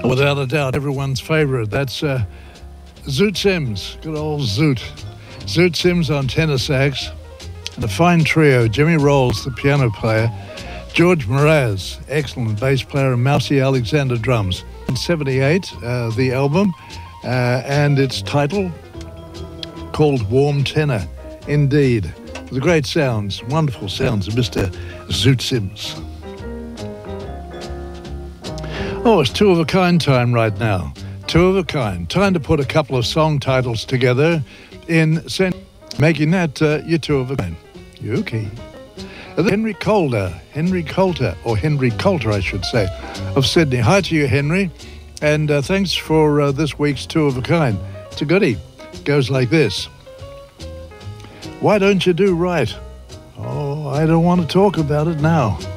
Without a doubt, everyone's favourite. That's Zoot Sims, good old Zoot. Zoot Sims on tenor sax, and a fine trio, Jimmy Rolls, the piano player, George Mraz, excellent bass player, and Mousy Alexander, drums. In 78, the album, and its title, called Warm Tenor, indeed. The great sounds, wonderful sounds of Mr. Zoot Sims. Oh, it's two of a kind time right now. Two of a kind. Time to put a couple of song titles together in making that your two of a kind. You okay? Henry Coulter, I should say, of Sydney. Hi to you, Henry, and thanks for this week's two of a kind. It's a goodie. It goes like this. Why don't you do right? Oh, I don't want to talk about it now.